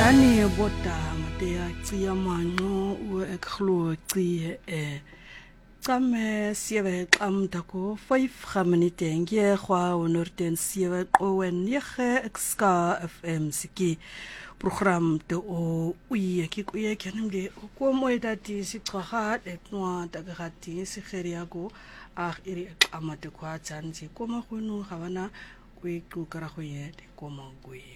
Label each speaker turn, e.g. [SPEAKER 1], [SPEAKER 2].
[SPEAKER 1] Dani boda matea tsia mango u ekglo tsie Tsame sieve qamdako 5 minuten ge khwa onorten sieve qowen yege ska FM siki program de o uye ki kuye kenimde ko moida ti siqaha etnoa dagati sigeriago iri qamate kwa tsanzi koma khunu khawana kwe kukara khoye de koma kwe